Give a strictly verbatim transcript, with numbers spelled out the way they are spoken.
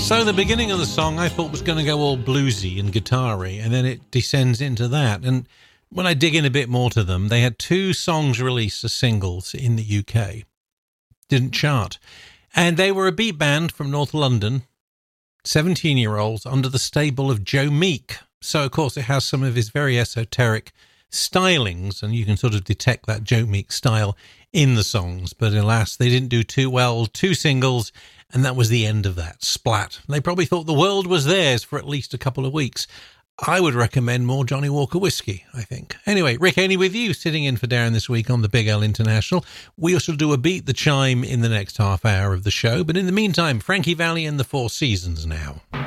So the beginning of the song I thought was going to go all bluesy and guitar-y, and then it descends into that. And when I dig in a bit more to them, they had two songs released as singles in the U K. Didn't chart. And they were a beat band from North London, seventeen-year-olds under the stable of Joe Meek. So, of course, it has some of his very esoteric stylings, and you can sort of detect that Joe Meek style in the songs. But alas, they didn't do too well. Two singles, and that was the end of that. Splat. They probably thought the world was theirs for at least a couple of weeks. I would recommend more Johnny Walker whiskey, I think. Anyway, Rick Haney with you, sitting in for Darren this week on the Big L International. We also do a Beat the Chime in the next half hour of the show. But in the meantime, Frankie Valli and the Four Seasons now.